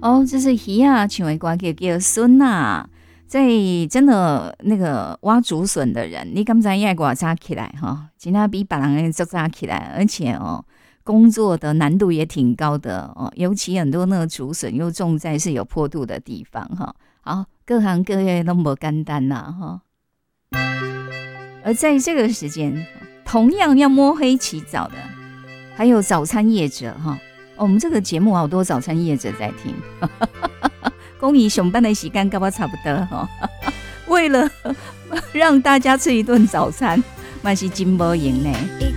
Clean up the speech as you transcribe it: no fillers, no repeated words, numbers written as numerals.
哦，这是鱼啊，唱的歌叫笋啊。在真的那个挖竹笋的人，你敢知影偌早起来哈？真的比别人早早起来，而且工作的难度也挺高的哦。尤其很多那个竹笋又种在是有坡度的地方哈。好，各行各业都不简单呐哈。而在这个时间，同样要摸黑起早的，还有早餐业者哈。我们这个节目好多早餐业者在听。公益上班的时间跟我差不多哈，为了让大家吃一顿早餐，嘛是真无闲呢。